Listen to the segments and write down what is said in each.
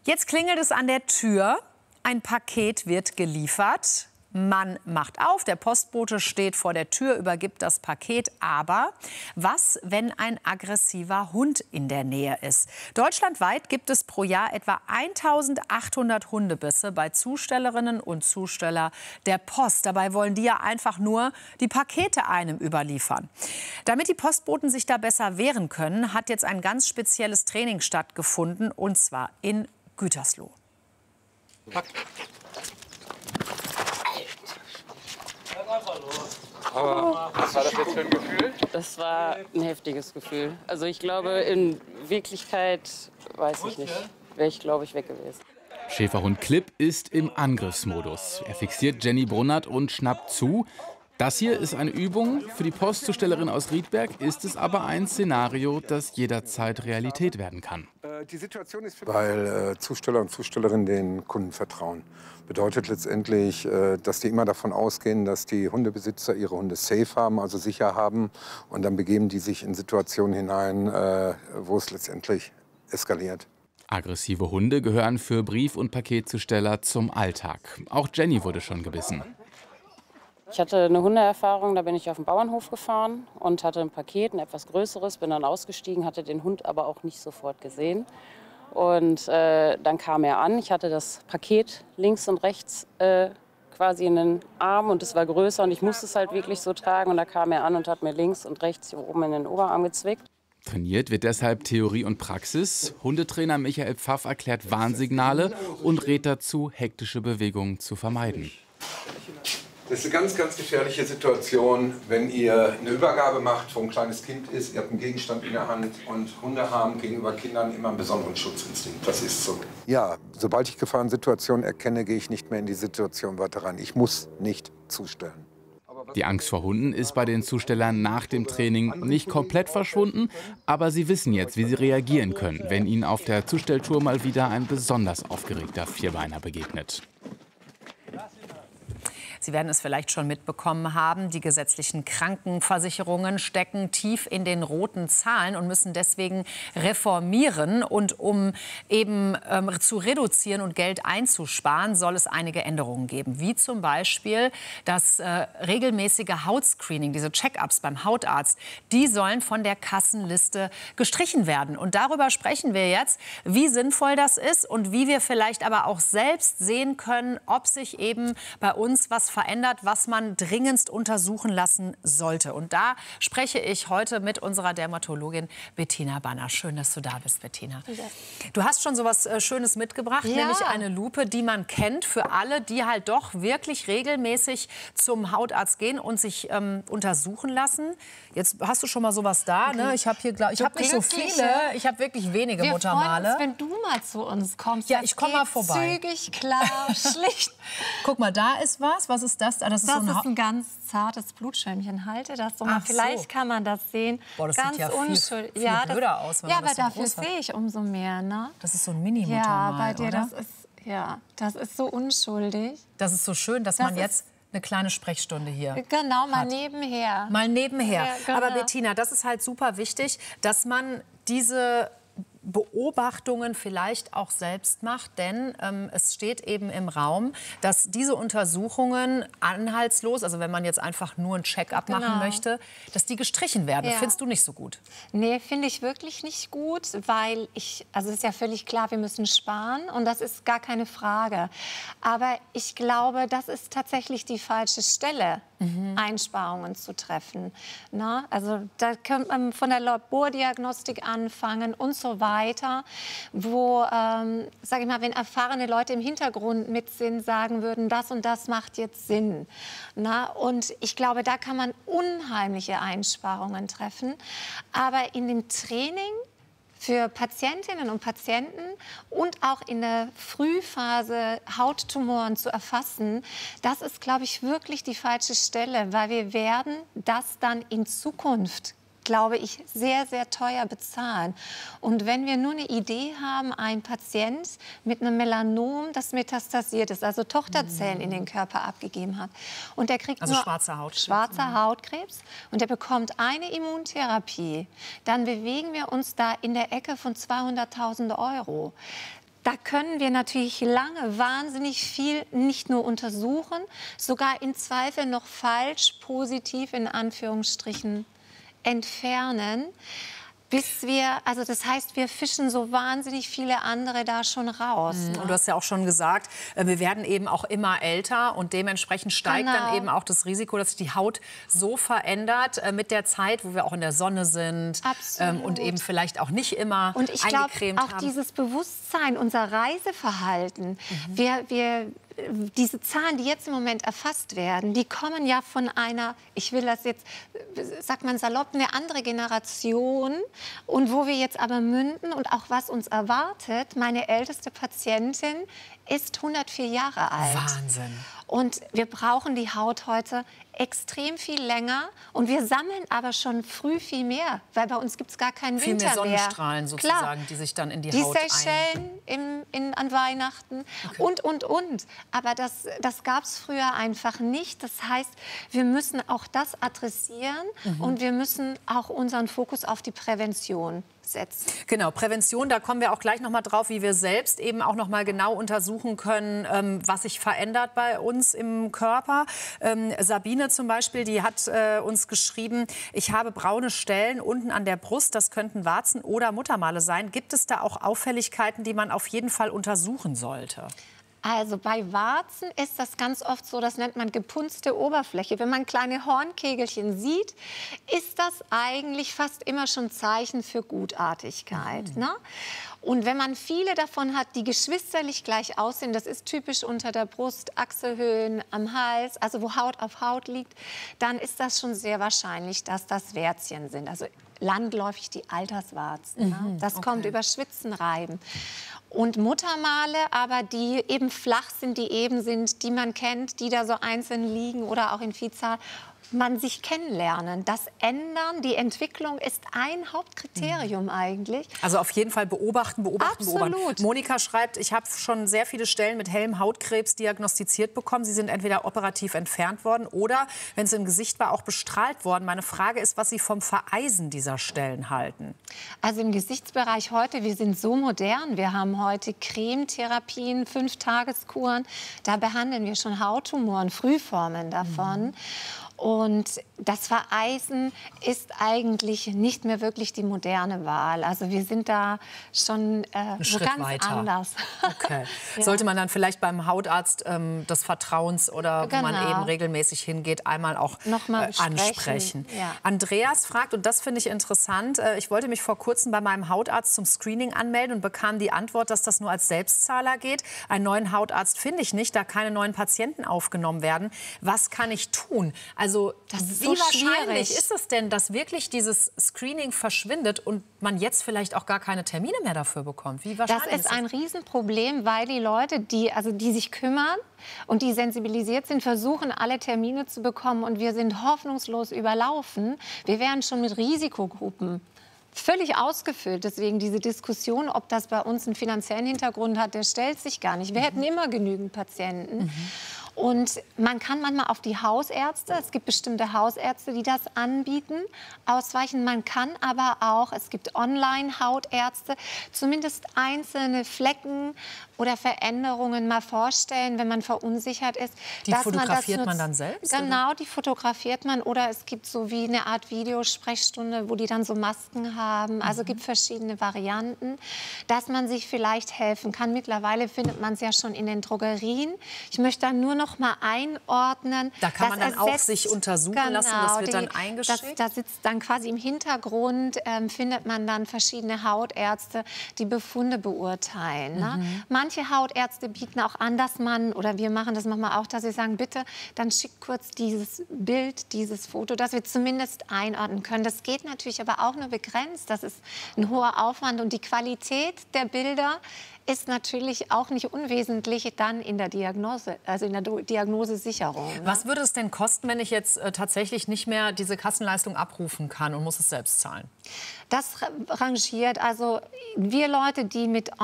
Jetzt klingelt es an der Tür. Ein Paket wird geliefert. Man macht auf, der Postbote steht vor der Tür, übergibt das Paket. Aber was, wenn ein aggressiver Hund in der Nähe ist? Deutschlandweit gibt es pro Jahr etwa 1800 Hundebisse bei Zustellerinnen und Zusteller der Post. Dabei wollen die ja einfach nur die Pakete einem überliefern. Damit die Postboten sich da besser wehren können, hat jetzt ein ganz spezielles Training stattgefunden, und zwar in Gütersloh. Aber was war das jetzt für ein Gefühl? Das war ein heftiges Gefühl. Also ich glaube, in Wirklichkeit, weiß ich nicht, wäre ich, glaube ich, weg gewesen. Schäferhund Clip ist im Angriffsmodus. Er fixiert Jenny Brunnert und schnappt zu. Das hier ist eine Übung. Für die Postzustellerin aus Riedberg ist es aber ein Szenario, das jederzeit Realität werden kann. Die Situation ist, weil Zusteller und Zustellerinnen den Kunden vertrauen. Bedeutet letztendlich, dass die immer davon ausgehen, dass die Hundebesitzer ihre Hunde safe haben, also sicher haben. Und dann begeben die sich in Situationen hinein, wo es letztendlich eskaliert. Aggressive Hunde gehören für Brief- und Paketzusteller zum Alltag. Auch Jenny wurde schon gebissen. Ich hatte eine Hundeerfahrung, da bin ich auf den Bauernhof gefahren und hatte ein Paket, ein etwas größeres, bin dann ausgestiegen, hatte den Hund aber auch nicht sofort gesehen. Und dann kam er an, ich hatte das Paket links und rechts quasi in den Arm und es war größer und ich musste es halt wirklich so tragen. Und da kam er an und hat mir links und rechts hier oben in den Oberarm gezwickt. Trainiert wird deshalb Theorie und Praxis. Hundetrainer Michael Pfaff erklärt Warnsignale und rät dazu, hektische Bewegungen zu vermeiden. Das ist eine ganz, ganz gefährliche Situation, wenn ihr eine Übergabe macht, wo ein kleines Kind ist, ihr habt einen Gegenstand in der Hand und Hunde haben gegenüber Kindern immer einen besonderen Schutzinstinkt. Das ist so. Ja, sobald ich Gefahrensituationen erkenne, gehe ich nicht mehr in die Situation weiter rein. Ich muss nicht zustellen. Die Angst vor Hunden ist bei den Zustellern nach dem Training nicht komplett verschwunden, aber sie wissen jetzt, wie sie reagieren können, wenn ihnen auf der Zustelltour mal wieder ein besonders aufgeregter Vierbeiner begegnet. Sie werden es vielleicht schon mitbekommen haben, die gesetzlichen Krankenversicherungen stecken tief in den roten Zahlen und müssen deswegen reformieren. Und um eben zu reduzieren und Geld einzusparen, soll es einige Änderungen geben. Wie zum Beispiel das regelmäßige Hautscreening, diese Check-ups beim Hautarzt, die sollen von der Kassenliste gestrichen werden. Und darüber sprechen wir jetzt, wie sinnvoll das ist und wie wir vielleicht aber auch selbst sehen können, ob sich eben bei uns was verändert, was man dringendst untersuchen lassen sollte. Und da spreche ich heute mit unserer Dermatologin Bettina Banner. Schön, dass du da bist, Bettina. Ja. Du hast schon so was Schönes mitgebracht, nämlich eine Lupe, die man kennt für alle, die halt doch wirklich regelmäßig zum Hautarzt gehen und sich untersuchen lassen. Jetzt hast du schon mal sowas da, ne? Ich habe hier, ich habe nicht so viele, ich habe wirklich wenige Muttermale. Wir freuen uns, wenn du mal zu uns kommst. Ja, ich komme mal vorbei. Zügig, klar, schlicht. Guck mal, da ist was. Was ist das? Das ist, so ein ganz zartes Blutschäumchen. Halte das so mal. Vielleicht kann man das sehen. Boah, das ganz sieht ja unschuldig. viel blöder aus, wenn ja, man das aber so dafür sehe ich umso mehr. Ne? Das ist so ein Mini-Muttermal, ja, bei dir, oder? Das ist so unschuldig. Das ist so schön, dass man jetzt eine kleine Sprechstunde hier genau, mal hat. nebenher. Mal nebenher. Ja, genau. Aber Bettina, das ist halt super wichtig, dass man diese Beobachtungen vielleicht auch selbst macht, denn es steht eben im Raum, dass diese Untersuchungen anhaltslos, also wenn man jetzt einfach nur ein Check-up machen möchte, dass die gestrichen werden. Ja. Findest du nicht so gut? Nee, finde ich wirklich nicht gut, weil also es ist ja völlig klar, wir müssen sparen und das ist gar keine Frage. Aber ich glaube, das ist tatsächlich die falsche Stelle, Einsparungen zu treffen. Na, also da könnte man von der Labordiagnostik anfangen und so weiter, wo, sage ich mal, wenn erfahrene Leute im Hintergrund mit sind, sagen würden, das und das macht jetzt Sinn. Na, und ich glaube, da kann man unheimliche Einsparungen treffen. Aber in dem Training für Patientinnen und Patienten und auch in der Frühphase Hauttumoren zu erfassen, das ist, glaube ich, wirklich die falsche Stelle, weil wir werden das dann in Zukunft, glaube ich, sehr, sehr teuer bezahlen. Und wenn wir nur eine Idee haben, ein Patient mit einem Melanom, das metastasiert ist, also Tochterzellen in den Körper abgegeben hat, und der kriegt also nur schwarzer Hautkrebs und der bekommt eine Immuntherapie, dann bewegen wir uns da in der Ecke von 200.000 €. da können wir natürlich lange wahnsinnig viel nicht nur untersuchen, sogar in Zweifel noch falsch, positiv in Anführungsstrichen entfernen. Bis wir, also das heißt, wir fischen so wahnsinnig viele andere da schon raus. Ne? Und du hast ja auch schon gesagt, wir werden eben auch immer älter und dementsprechend steigt dann eben auch das Risiko, dass sich die Haut so verändert mit der Zeit, wo wir auch in der Sonne sind und eben vielleicht auch nicht immer und ich glaube auch haben. Dieses Bewusstsein, unser Reiseverhalten, diese Zahlen, die jetzt im Moment erfasst werden, die kommen ja von einer, ich will das jetzt, sagt man salopp, eine andere Generation. Und wo wir jetzt aber münden und auch was uns erwartet, meine älteste Patientin ist 104 Jahre alt. Wahnsinn. Und wir brauchen die Haut heute extrem viel länger. Und wir sammeln aber schon früh viel mehr, weil bei uns gibt es gar keinen viel Winter mehr Sonnenstrahlen sozusagen, Klar. die sich dann in die Die Haut Seychellen an Weihnachten und. Aber das gab es früher einfach nicht. Das heißt, wir müssen auch das adressieren und wir müssen auch unseren Fokus auf die Prävention setzen. Genau, Prävention, da kommen wir auch gleich noch mal drauf, wie wir selbst eben auch noch mal genau untersuchen können, was sich verändert bei uns im Körper. Sabine zum Beispiel, die hat uns geschrieben, ich habe braune Stellen unten an der Brust, das könnten Warzen oder Muttermale sein. Gibt es da auch Auffälligkeiten, die man auf jeden Fall untersuchen sollte? Also bei Warzen ist das ganz oft so, das nennt man gepunzte Oberfläche. Wenn man kleine Hornkegelchen sieht, ist das eigentlich fast immer schon Zeichen für Gutartigkeit. Ne? Und wenn man viele davon hat, die geschwisterlich gleich aussehen, das ist typisch unter der Brust, Achselhöhlen, am Hals, also wo Haut auf Haut liegt, dann ist das schon sehr wahrscheinlich, dass das Wärzchen sind. Also landläufig die Alterswarzen. Ne? Das kommt über Schwitzen, Reiben. Und Muttermale, aber die eben flach sind, die eben sind, die man kennt, die da so einzeln liegen oder auch in Vielzahl, man sich kennenlernen. Das Ändern, die Entwicklung ist ein Hauptkriterium eigentlich. Also auf jeden Fall beobachten. Absolut. Monika schreibt, ich habe schon sehr viele Stellen mit hellem Hautkrebs diagnostiziert bekommen. Sie sind entweder operativ entfernt worden oder, wenn es im Gesicht war, auch bestrahlt worden. Meine Frage ist, was Sie vom Vereisen dieser Stellen halten. Also im Gesichtsbereich heute, wir sind so modern. Wir haben heute Cremetherapien, 5-Tageskuren. Da behandeln wir schon Hauttumoren, Frühformen davon. Und das Vereisen ist eigentlich nicht mehr wirklich die moderne Wahl. Also wir sind da schon so ganz weiter. Anders. Okay. Ja. Sollte man dann vielleicht beim Hautarzt des Vertrauens oder wo man eben regelmäßig hingeht, einmal auch ansprechen. Ja. Andreas fragt, und das finde ich interessant, ich wollte mich vor kurzem bei meinem Hautarzt zum Screening anmelden und bekam die Antwort, dass das nur als Selbstzahler geht. Einen neuen Hautarzt finde ich nicht, da keine neuen Patienten aufgenommen werden. Was kann ich tun? Also wie wahrscheinlich ist es denn, dass wirklich dieses Screening verschwindet und man jetzt vielleicht auch gar keine Termine mehr dafür bekommt? Wie wahrscheinlich das ist ein Riesenproblem, weil die Leute, die sich kümmern und die sensibilisiert sind, versuchen, alle Termine zu bekommen. Und wir sind hoffnungslos überlaufen. Wir wären schon mit Risikogruppen völlig ausgefüllt. Deswegen diese Diskussion, ob das bei uns einen finanziellen Hintergrund hat, der stellt sich gar nicht. Wir hätten immer genügend Patienten. Und man kann manchmal auf die Hausärzte, es gibt bestimmte Hausärzte, die das anbieten, ausweichen. Man kann aber auch, es gibt Online-Hautärzte, zumindest einzelne Flecken oder Veränderungen mal vorstellen, wenn man verunsichert ist. Die fotografiert man dann selbst? Genau, die fotografiert man. Oder es gibt so wie eine Art Videosprechstunde, wo die dann so Masken haben. Also es gibt verschiedene Varianten, dass man sich vielleicht helfen kann. Mittlerweile findet man es ja schon in den Drogerien. Ich möchte da nur noch mal einordnen. Da kann man dann auch sich untersuchen lassen, das wird dann eingeschickt? Da sitzt dann quasi im Hintergrund, findet man dann verschiedene Hautärzte, die Befunde beurteilen. Ne? Manche Hautärzte bieten auch an, dass man, oder wir machen das manchmal auch, dass sie sagen, bitte, dann schickt kurz dieses Bild, dieses Foto, dass wir zumindest einordnen können. Das geht natürlich aber auch nur begrenzt. Das ist ein hoher Aufwand und die Qualität der Bilder ist natürlich auch nicht unwesentlich dann in der Diagnose, also in der Diagnosesicherung. Ne? Was würde es denn kosten, wenn ich jetzt tatsächlich nicht mehr diese Kassenleistung abrufen kann und muss es selbst zahlen? Das rangiert, also wir Leute, die mit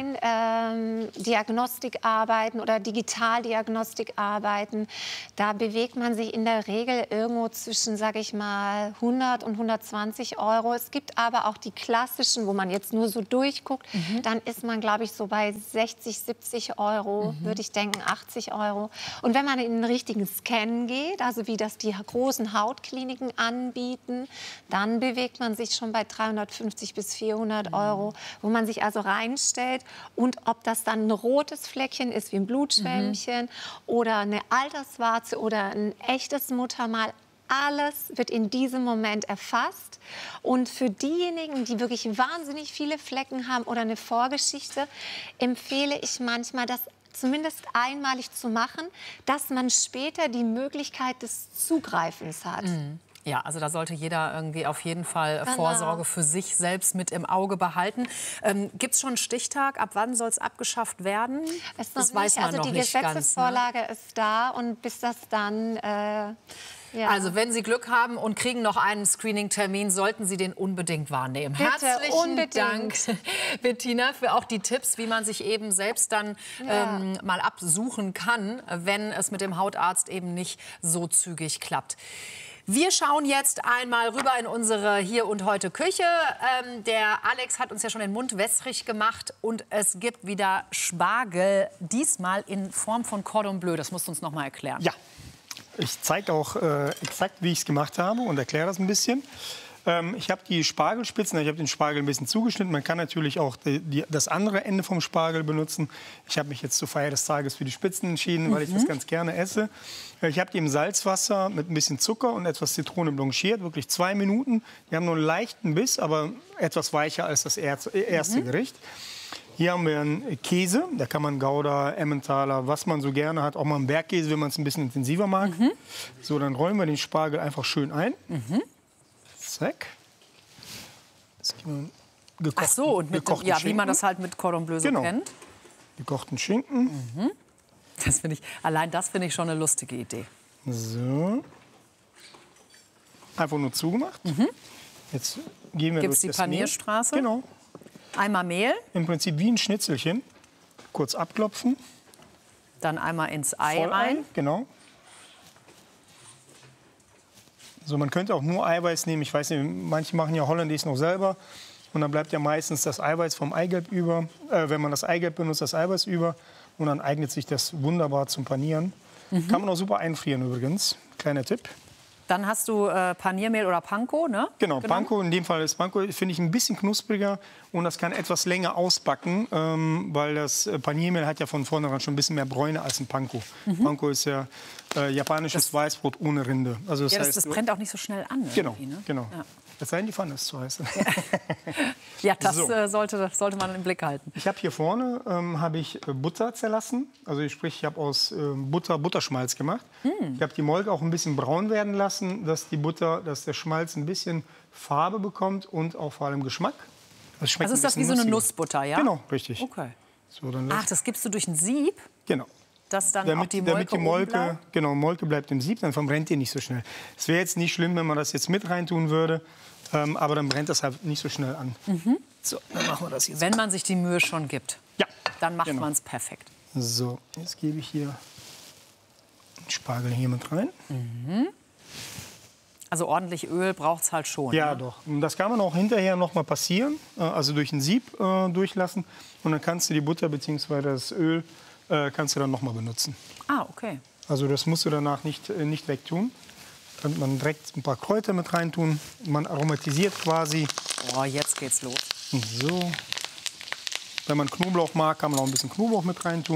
Online-Diagnostik arbeiten oder Digitaldiagnostik arbeiten, da bewegt man sich in der Regel irgendwo zwischen, sage ich mal, 100 und 120 Euro. Es gibt aber auch die klassischen, wo man jetzt nur so durchguckt, dann ist man, glaube ich, so bei 60, 70 Euro, würde ich denken, 80 Euro. Und wenn man in den richtigen Scan geht, also wie das die großen Hautkliniken anbieten, dann bewegt man sich schon bei 350 bis 400 Euro, wo man sich also reinstellt. Und ob das dann ein rotes Fleckchen ist, wie ein Blutschwämmchen, oder eine Alterswarze oder ein echtes Muttermal, alles wird in diesem Moment erfasst. Und für diejenigen, die wirklich wahnsinnig viele Flecken haben oder eine Vorgeschichte, empfehle ich manchmal, das zumindest einmalig zu machen, dass man später die Möglichkeit des Zugreifens hat. Ja, also da sollte jeder irgendwie auf jeden Fall Vorsorge für sich selbst mit im Auge behalten. Gibt es schon einen Stichtag? Ab wann soll es abgeschafft werden? Das weiß man noch nicht ganz. Die Gesetzesvorlage ist da und bis das dann... Ja. Also wenn Sie Glück haben und kriegen noch einen Screening-Termin, sollten Sie den unbedingt wahrnehmen. Bitte, Herzlichen Dank, Bettina, für auch die Tipps, wie man sich eben selbst dann mal absuchen kann, wenn es mit dem Hautarzt eben nicht so zügig klappt. Wir schauen jetzt einmal rüber in unsere Hier und Heute Küche. Der Alex hat uns ja schon den Mund wässrig gemacht und es gibt wieder Spargel, diesmal in Form von Cordon Bleu. Das musst du uns noch mal erklären. Ja, ich zeige auch exakt, wie ich es gemacht habe und erkläre das ein bisschen. Ich habe die Spargelspitzen, ich habe den Spargel ein bisschen zugeschnitten. Man kann natürlich auch das andere Ende vom Spargel benutzen. Ich habe mich jetzt zur Feier des Tages für die Spitzen entschieden, weil ich das ganz gerne esse. Ich habe die im Salzwasser mit ein bisschen Zucker und etwas Zitrone blanchiert, wirklich 2 Minuten. Die haben nur einen leichten Biss, aber etwas weicher als das erste Gericht. Hier haben wir einen Käse, da kann man Gouda, Emmentaler, was man so gerne hat, auch mal einen Bergkäse, wenn man es ein bisschen intensiver mag. So, dann rollen wir den Spargel einfach schön ein. Zack. Das geben wir Ach so, und mit ja, wie man das halt mit Cordon Bleu so kennt. Gekochten Schinken. Das finde ich, allein das finde ich schon eine lustige Idee. So. Einfach nur zugemacht. Jetzt gehen wir Gibt's durch die das Mehl. Panierstraße? Genau. Einmal Mehl. Im Prinzip wie ein Schnitzelchen. Kurz abklopfen. Dann einmal ins Ei rein. Genau. So, man könnte auch nur Eiweiß nehmen. Ich weiß nicht, manche machen ja Hollandaise noch selber. Und dann bleibt ja meistens das Eiweiß vom Eigelb über. Wenn man das Eigelb benutzt, das Eiweiß über. Und dann eignet sich das wunderbar zum Panieren. Kann man auch super einfrieren übrigens. Kleiner Tipp. Dann hast du Paniermehl oder Panko, ne? Genau, Panko. In dem Fall ist Panko, finde ich, ein bisschen knuspriger. Und das kann etwas länger ausbacken, weil das Paniermehl hat ja von vornherein schon ein bisschen mehr Bräune als ein Panko. Panko ist ja japanisches Weißbrot ohne Rinde. Also das brennt auch nicht so schnell an. Genau, ne? genau. Ja. Es sei denn, die Pfanne ist zu heiß. Ja, das sollte man im Blick halten. Ich habe hier vorne habe ich Butter zerlassen. Also sprich, ich habe aus Butter Butterschmalz gemacht. Ich habe die Molke auch ein bisschen braun werden lassen, dass der Schmalz ein bisschen Farbe bekommt und auch vor allem Geschmack. Also ist das wie so eine Nussbutter, ja? Genau, richtig. Okay. So, dann das gibst du durch ein Sieb? Genau. Dass dann damit auch die Molke genau, Molke bleibt im Sieb, dann verbrennt die nicht so schnell. Es wäre jetzt nicht schlimm, wenn man das jetzt mit reintun würde, aber dann brennt das halt nicht so schnell an. So, dann machen wir das jetzt. Wenn man sich die Mühe schon gibt, dann macht man es perfekt. So, jetzt gebe ich hier den Spargel hier mit rein. Also ordentlich Öl braucht es halt schon. Ja, ne? doch. Und das kann man auch hinterher noch mal passieren, also durch ein Sieb durchlassen. Und dann kannst du die Butter bzw. das Öl kannst du dann noch mal benutzen. Ah, okay. Also das musst du danach nicht wegtun. Kann man direkt ein paar Kräuter mit reintun. Man aromatisiert quasi. Oh, jetzt geht's los. So. Wenn man Knoblauch mag, kann man auch ein bisschen Knoblauch mit reintun.